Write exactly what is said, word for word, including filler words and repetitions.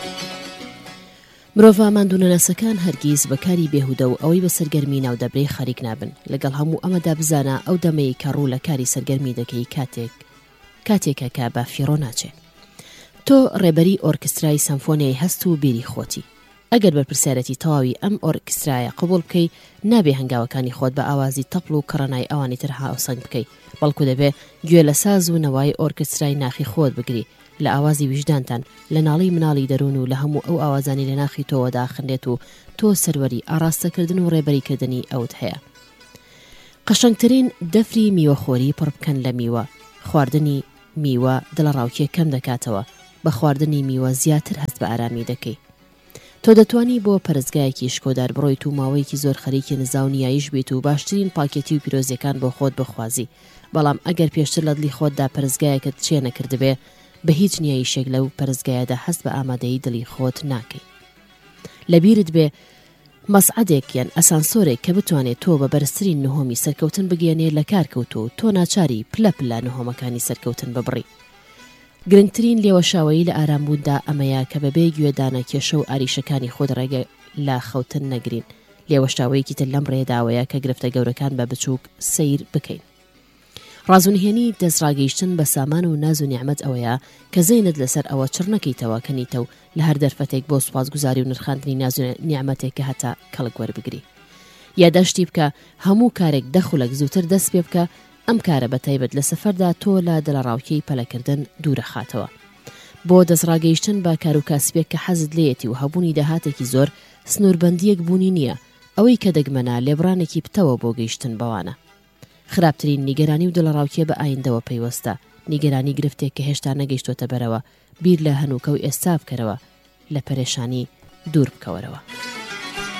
مرۆڤ ماندوونەناسەکان هەرگیز بەکاری بێهودە و ئەوەی بە سەرگەرمی ناودەبرێ خەریک نابن. لەگەڵ هەموو ئەمەدا بزانە ئەو دەمەیە کە ڕوو لە کاری سەرگەرمی دەکەی کاتێک کاتێکە کە بە فیڕۆ ناچێ. تۆ ڕێبەری ئۆرکسترای سەمفۆنیای هەست و بیری خۆتی. ئەگەر بەرپرسیارەتی تەواوی ئەم ئۆرکسترایە قبول بکەی، نابێ هەنگاوەکانی خۆت بە ئاوازی تەپڵ و کڕەنای ئەوانی تر هاوسەنگ بکەی، بەڵکو دەبێ گوێ لە ساز و نەوای ئۆرکسترای ناخی خۆت بگری، لە ئاوازی ویژدانتان، لە ناڵی مناڵی دەروون و لە هەموو ئەو ئاوازانی لە ناخی تۆوەدا خندێت و تۆ سەروەری ئاڕاستەکردن و ڕێبەریکردنی ئەوت هەیە. قەشەنگترین دەفری میوەخۆری پڕ بکەن لە میوە. خواردنی میوە دڵەڕاوکیە کەم دەکاتەوە، بە خواردنی میوە زیاتر هەست بە ئارامی دەکەی. تۆ دەتوانی بۆ پەرستگایەکی شکۆدار بڕۆیت و ماوەیەکی زۆر خەریکی نزا و نیایش بیت و باشترین پاکێتی و پیرۆزیەکان بۆ خۆت بخوازی، بەڵام ئەگەر پێشتر لە دڵی خۆتدا پەرستگایەکەت چێ نەکردبێ، بە هیچ نیایشێک لەو پەرستگایەدا هەست بە ئامادەیی دڵی خۆت ناکەی. لەبیرت بێ مەسعەدێک یان ئەسانسۆرێک کە بتوانێت تۆ بە بەرزترین نهۆمی سەرکەوتن بگەێنێ لە کارکەوتۆ، تۆ ناچاری پلە پلە نهۆمەکانی سەرکەوتن ببڕی. گرنگترین لێوەشاوەیی لە ئارامبووندا ئەمەیە کە بەبێ گوێدانە کێشە و ئاریشەکانی خۆت ڕێگە لا خەوتن نەگرین. لێوەشاوەیەکی تر لەم ڕێداوەیە کە گرفتە گەورەکان بە بچووک سەیر بکەین. ڕازونهێنی دەستڕاگەیشتن بە سامان و ناز و نیعمەت ئەوەیە کە زەینت لەسەر ئەوە چڕ نەکەیتەوە کەنیتە و لە هەر دەرفەتێک بۆ سوپاسگوزاری و نرخاندنی ناز و نیعمەتێک کە هەتا کەڵک وەربگری. یاداشتی بکە هەموو کارێک دەخولەک زووتر دەست پێ بکە، ئەم کارە بە تایبەت لە سەفەردا تۆ لە دڵەڕاوکەی پەلەکردن دوورە خاتەوە. بۆ دەستڕاگەیشتن بە کار و کاسبێک کە حەزت لێیەتی و هەبوونی داهاتێکی زۆر، سنووربەندیەک بوونی نییە، ئەوەی کە دەگمەنا لێبڕانێکی پتەوە بۆ گەیشتن بەوانە. خراپترین نیگەرانی و دڵەڕاوکیە بە ئایندەوە پەیوەستە. نیگەرانی گرفتێک کە هێشتا نەگەیشتۆتە بەرەوە، بیر لە هەنووکە و ئێستا بکەرەوە، لە پەرێشانی دوور بکەوەرەوە.